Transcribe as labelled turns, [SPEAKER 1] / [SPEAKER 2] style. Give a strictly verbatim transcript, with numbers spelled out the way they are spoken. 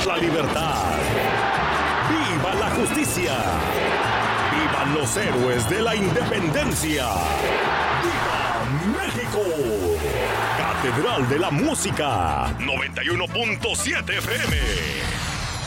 [SPEAKER 1] por la libertad! ¡Viva la justicia! ¡Vivan los héroes de la independencia! ¡Viva México! Catedral de la Música, noventa y uno punto siete F M.